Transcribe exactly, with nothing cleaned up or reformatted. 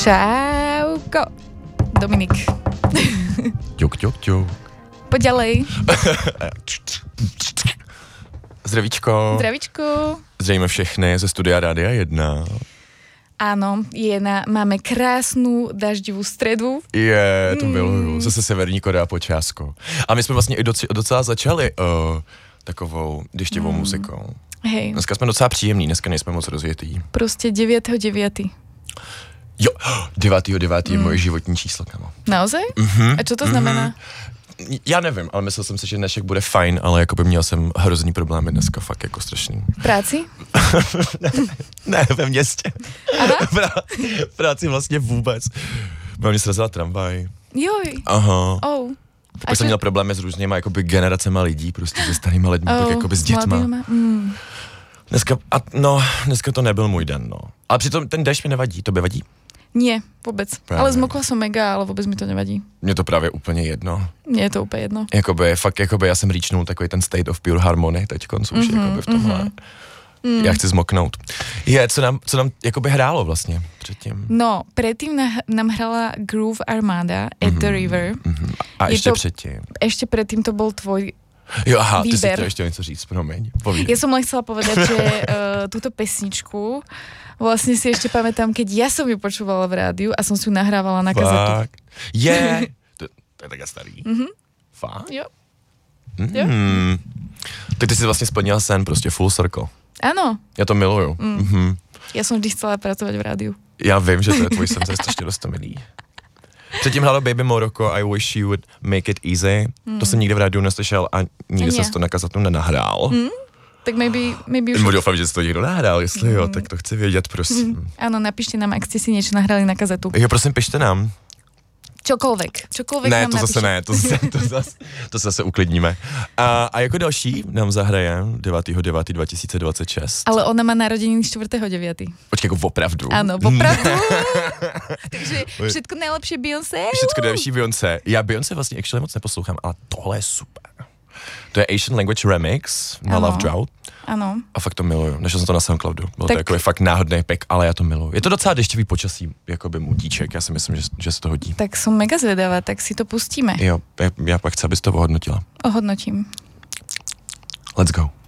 Čauko. Dominik. Ťuk, ťuk, ťuk. Poď ďalej. Zdravíčko. Zdravíčko. Zdravíme všechny ze studia Rádia jedna. Áno, je na, máme krásnu dažďovú stredu. Je, to miluju. Zase Severní Korea počásko. A my jsme vlastně i doci, docela začali uh, takovou dešťovou mm. muzikou. Hej. Dneska jsme docela příjemní, dneska nejsme moc rozjetý. Prostě deviateho deviateho Jo, devátého devátého mm. je moje životní číslo, kamo. Naozaj? Mm-hmm. A čo to znamená? Mm-hmm. Já nevím, ale myslel jsem si, že dnešek bude fajn, ale jakoby měl jsem hrozný problémy dneska, fakt jako strašný. V práci? ne, ne, ve městě. Aha. V práci vlastně vůbec. Byla mě srazila tramvaj. Joj. Aha. Oh. Pak jsem měl problémy s různýma jakoby generacema lidí, prostě se starýma lidmi, oh, tak jakoby s dětma. Mm. Dneska, a, no, dneska to nebyl můj den, no. Ale přitom ten déšť mi nevadí, to by vadí? Nie, vôbec. Právě. Ale zmokla som mega, ale vôbec mi to nevadí. Mně to právě úplně jedno. Mně je to úplně jedno. Jakoby, fakt, jakoby já jsem rýčnul takový ten state of pure harmony teďkon, už mm-hmm, jakoby v tomhle. Mm-hmm. Mm. Já chci zmoknout. Je, co nám, co nám jakoby hrálo vlastně předtím? No, predtým na, nám hrala Groove Armada at mm-hmm, the River. Mm-hmm. A je ještě to, předtím? Ještě predtým to bol tvoj Jo, aha, výber. ty si chtěla ještě něco říct, promiň. Povídej. Ja som len chcela povedať, že uh, túto pesničku vlastne si ešte pamätám, keď ja som ju počúvala v rádiu a som si ju nahrávala na kazetu. Fakt. Je, yeah. to, to je taká starý. Mm-hmm. Fakt? Jo. Mm. jo. Tak ty si vlastně splnila sen, prostě full circle. Áno. Já to miluju. Mm. Mm-hmm. Ja som vždy chcela pracovať v rádiu. Já vím, že to je tvůj sen, to je strašně roztomilý. Předtím hrálo Baby Morocco, I Wish You Would Make It Easy. Mm. To jsem nikdy v rádiu neslyšel a nikdy jsem to na kazetu nenahrál. Mm. Tak maybe, maybe už... Doufám, že jsi to někdo nahrál, jestli mm. jo, tak to chci vědět, prosím. Mm. Áno, napíšte nám, ak ste si niečo nahrali na kazetu. Jo, prosím, pište nám. Čokoľvek. Čokoľvek ne, nám to napíšte. zase ne, to zase, to zase, to zase uklidníme. A, a jako další nám zahraje devátého devátého dva tisíce dvacet šest. Ale ona má narozeniny štvrtého deviateho Počkej, jako opravdu. Áno, opravdu. Takže všetko nejlepšie Beyoncé. Všetko nejlepší Beyoncé. Já Beyoncé vlastně actually moc neposlouchám, ale tohle je super. To je Asian Language Remix na ano. Love Drought. Ano. A fakt to miluju. Našel jsem to na SoundCloudu. Bylo tak... to jako fakt náhodný pek, ale já to miluju. Je to docela dešťový počasí, jakoby mutíček. Já si myslím, že, že se to hodí. Tak jsem mega zvedavá, tak si to pustíme. Jo, já, já pak chci, abys to ohodnotila. Ohodnotím. Let's go.